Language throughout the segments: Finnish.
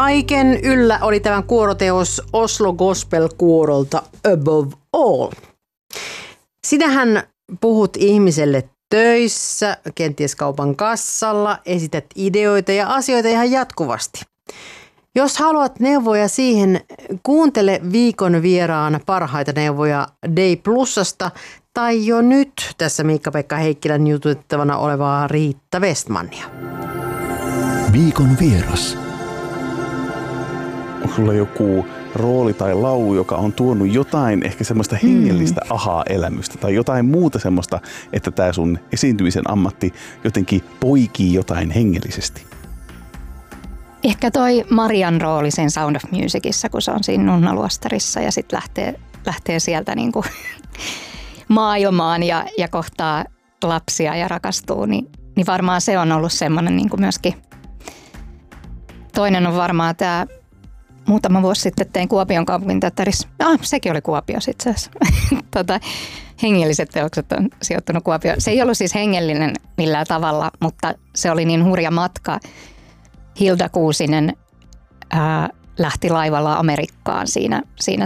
Kaiken yllä oli tämän kuoroteos Oslo Gospel-kuorolta Above All. Sinähän puhut ihmiselle töissä, kenties kaupan kassalla, esität ideoita ja asioita ihan jatkuvasti. Jos haluat neuvoja siihen, kuuntele viikon vieraan parhaita neuvoja Day Plusasta tai jo nyt tässä Miikka-Pekka Heikkilän jututettavana olevaa Riitta Westmania. Viikon vieras. Onko sulla joku rooli tai laulu, joka on tuonut jotain ehkä semmoista hengellistä aha-elämystä tai jotain muuta semmoista, että tämä sun esiintymisen ammatti jotenkin poikii jotain hengellisesti? Ehkä toi Marian rooli sen Sound of Musicissa, kun se on siinä nunnaluostarissa ja sitten lähtee sieltä niinku maailmaan ja kohtaa lapsia ja rakastuu, niin varmaan se on ollut semmoinen niinku myöskin. Toinen on varmaan tämä, muutama vuosi sitten tein Kuopion kaupunginteatterissa. Sekin oli Kuopio itse asiassa. Hengelliset teokset on sijoittunut Kuopioon. Se ei ollut siis hengellinen millään tavalla, mutta se oli niin hurja matka. Hilda Kuusinen lähti laivalla Amerikkaan siinä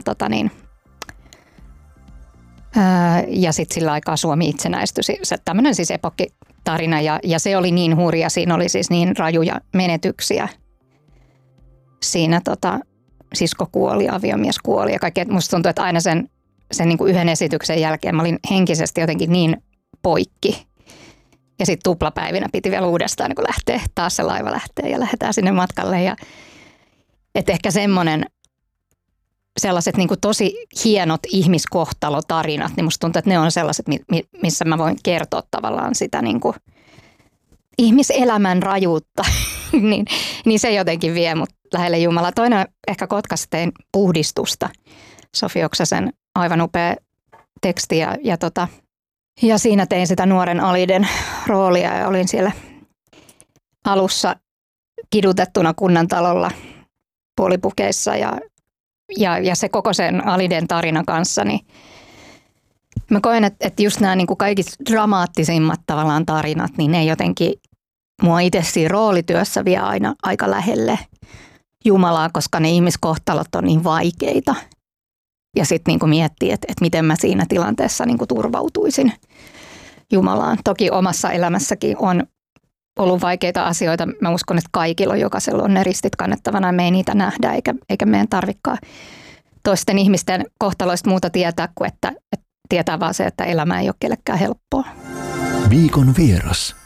ja sitten sillä aikaa Suomi itsenäistyi. Se tämmöinen siis epokkitarina ja se oli niin hurja. Siinä oli siis niin rajuja menetyksiä. Siinä sisko kuoli, aviomies kuoli ja kaikkea. Musta tuntuu, että aina sen niin kuin yhden esityksen jälkeen mä olin henkisesti jotenkin niin poikki. Ja sitten tuplapäivinä piti vielä uudestaan niin kun lähteä, taas se laiva lähtee ja lähdetään sinne matkalle. Ja, et ehkä sellaiset niin kuin tosi hienot ihmiskohtalotarinat, niin musta tuntuu, että ne on sellaiset, missä mä voin kertoa tavallaan sitä niin kuin ihmiselämän rajuutta. niin se jotenkin vie mut lähelle Jumalaa. Toinen ehkä Kotkassa tein Puhdistusta. Sofi Oksasen aivan upea teksti ja siinä tein sitä nuoren Aliden roolia ja olin siellä alussa kidutettuna kunnantalolla puolipukeissa ja se koko sen Aliden tarina kanssa, niin mä koen, että just nämä niin kuin kaikista dramaattisimmat tavallaan tarinat, niin ne jotenkin mua itse siinä roolityössä vie aina aika lähelle Jumalaa, koska ne ihmiskohtalot on niin vaikeita. Ja sitten niinku miettii, että miten mä siinä tilanteessa niinku turvautuisin Jumalaan. Toki omassa elämässäkin on ollut vaikeita asioita. Mä uskon, että kaikilla jokaisella on ne ristit kannettavana. Me ei niitä nähdä eikä meidän tarvikaan toisten ihmisten kohtaloista muuta tietää kuin että tietää vaan se, että elämä ei ole kellekään helppoa. Viikon vieras.